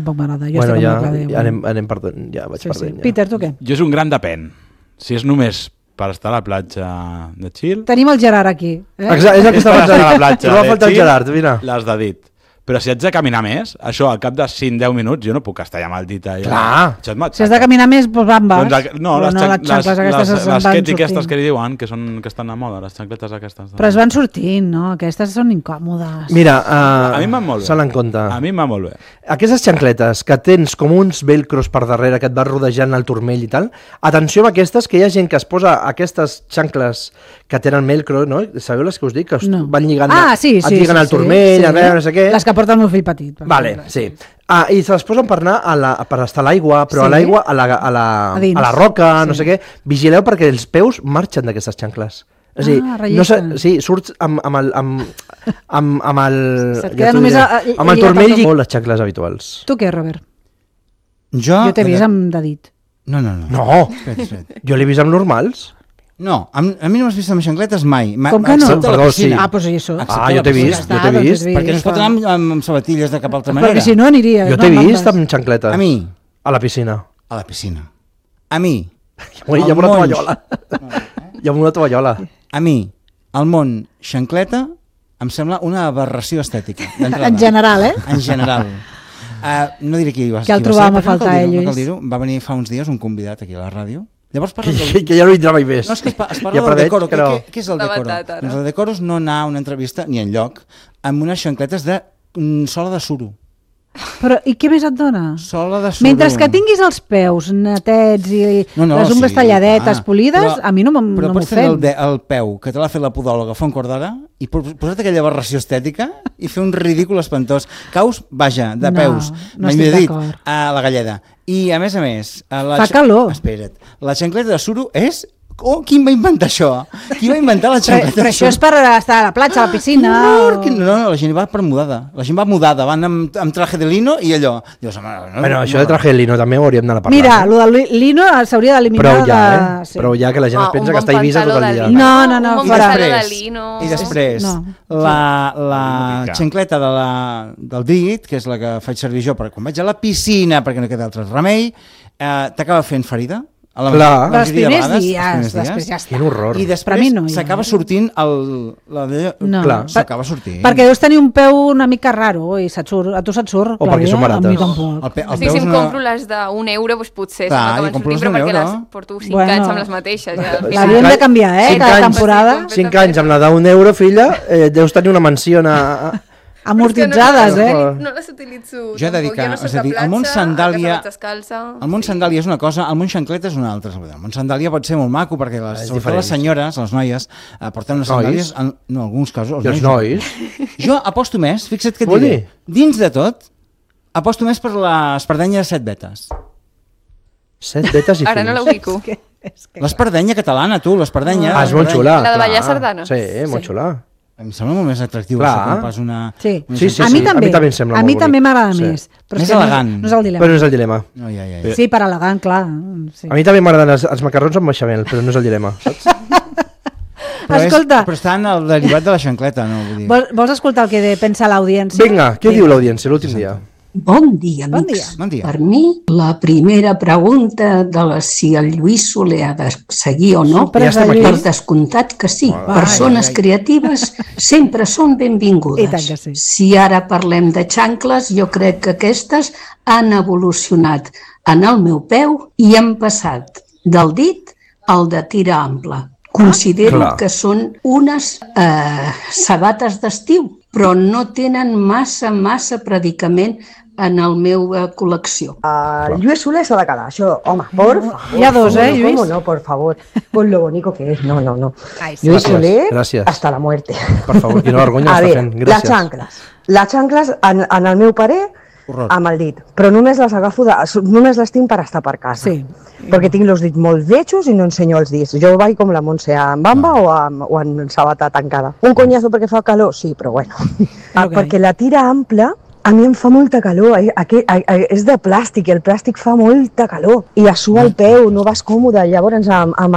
tampoc m'agrada. Bueno, ja anem perdent, ja vaig perdent. Ja. Peter, tu què? Jo és un gran depèn. Si és només per estar a la platja de chill... Tenim el Gerard aquí. Exacte, és el que estava a la platja de de chill, Gerard, mira. les de dit. Però si haig de caminar més, això al cap de 5-10 minuts jo no puc estar allà amb el dit allà. Clar. Si has de caminar més, doncs va amb vas. No, les xancletes aquestes que li diuen, que estan a moda, les xancletes aquestes. Però es van sortint, no? Aquestes són incòmodes. Mira, a mi em van molt bé. se l'en compte. A mi em va molt bé. Aquestes xancletes que tens com uns velcros per darrere que et vas rodejant el turmell i tal, atenció amb aquestes, que hi ha gent que es posa aquestes xancles que tenen velcro, no? Sabeu les que us dic? Que us van lligant, et lliguen al turmell, a veure, no sé què. Les que porta el meu fill petit. Vale, sí. I se les posen per anar per estar a l'aigua, però a l'aigua, a la roca, no sé què. Vigileu perquè els peus marxen d'aquestes xancles. És a dir, surts amb el turmell i les xancles habituals. Tu què, Robert? Jo t'he vist amb dedit. No. Jo l'he vist amb normals. No, a mi no m'has vist amb xancletes mai. Com que no? Perdó, sí. Doncs això. Jo t'he vist. Perquè no es pot anar amb sabatilles de cap altra manera. Perquè si no aniria. Jo t'he vist amb xancletes. A mi? A la piscina. A la piscina. A mi? Hi ha una tovallola. Hi ha una tovallola. A mi, el món xancleta em sembla una aberració estètica. En general, En general. No diré qui va ser. Que el trobàvem a faltar, Lluís. Va venir fa uns dies un convidat aquí a la ràdio. Llavors que ja no hi entra mai més. No, és que es parla del decoro. Què és el decoro? Doncs el decoro és no anar a una entrevista, ni enlloc, amb unes xancletes de sola de suro. Però i què més et dona? Sola de suro. Mentre que tinguis els peus netets i les ungles talladetes, polides, a mi no m'ofèn. Però pots tenir el peu, que te l'ha fet la podòloga fa un quart d'hora, i posar-te aquella aberració estètica i fer un ridícul espantós. Caus, vaja, de peus. No estic d'acord. A la Galleda. I a més, fa calor. Espera't. La xancleta de suro és... qui va inventar això? Qui va inventar la xancleta de suro? Però això és per estar a la platja, a la piscina... No, la gent va per mudada. La gent va mudada, van amb traje de lino i allò... Bueno, això de traje de lino també ho hauríem d'anar a parlar. Mira, el del lino s'hauria d'eliminar... Prou ja, que la gent es pensa que està a Eivissa tot el dia. No, I després, la xancleta del dit, que és la que faig servir jo quan vaig a la piscina, perquè no queda altre remei, t'acaba fent ferida. Clar. Els primers dies, després ja està. Quin horror. I després s'acaba sortint s'acaba sortint. Perquè deus tenir un peu una mica raro i a tu se't surt. O perquè són barates. A mi tampoc. Si em compro les d'1 euro, potser s'acaben sortint, però perquè les porto 5 anys amb les mateixes. L'havíem de canviar, cada temporada. 5 anys amb la d'1 euro, filla, deus tenir una mansió amortitzades, No les utilitzo. Jo he de dir que, és a dir, el món sandàlia és una cosa, el món xancleta és una altra. El món sandàlia pot ser molt maco perquè les senyores, les noies, porten unes sandàlies, no, en alguns casos, els nois. Jo aposto més, fixa't què et diré, dins de tot, aposto més per l'espardenya de 7 vetes. 7 vetes i fills. Ara no l'ubico. L'espardenya catalana, tu, l'espardenya. És molt xula. La de ballar sardanes. Sí, molt xula. Em sembla molt més atractiu això que pas una... Sí, a mi també em sembla molt bonic. A mi també m'agrada més. Més elegant. No és el dilema. Però no és el dilema. Sí, per elegant, clar. A mi també m'agraden els macarrons amb beixamel, però no és el dilema, saps? Escolta... Però està en el derivat de la xancleta, no? Vols escoltar el que pensa l'audiència? Vinga, què diu l'audiència l'últim dia? Bon dia, amics. Bon dia. Per mi, la primera pregunta de si el Lluís Soler ha de seguir o no, per descomptat que sí. Persones creatives sempre són benvingudes. Si ara parlem de xancles, jo crec que aquestes han evolucionat en el meu peu i han passat del dit al de tira ample. Considero que són unes sabates d'estiu, però no tenen massa predicament en la meva col·lecció. Lluís Soler s'ha de quedar, això, home, por favor. Hi ha dos, Lluís? ¿Cómo no, por favor? Con lo bonito que es, no. Lluís Soler, hasta la muerte. Per favor, quina vergonya està fent. Gràcies. Les xancles, en el meu parer, amb el dit, però només les tinc per estar per casa, perquè tinc els dits molt vechos i no ensenyo els dits. Jo vaig com la Montse, en bamba o en sabata tancada. Un conyazo perquè fa calor? Sí, però bueno. Perquè la tira ampla a mi em fa molta calor, és de plàstic i el plàstic fa molta calor i es sua el peu, no vas còmode, llavors amb